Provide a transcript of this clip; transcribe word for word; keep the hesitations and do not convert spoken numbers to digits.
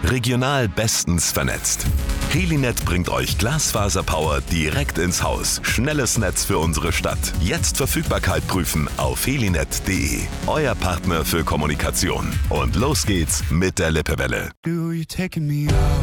Regional bestens vernetzt. Helinet bringt euch Glasfaserpower direkt ins Haus. Schnelles Netz für unsere Stadt. Jetzt Verfügbarkeit prüfen auf helinet punkt de. Euer Partner für Kommunikation. Und los geht's mit der Lippewelle. You taking me out.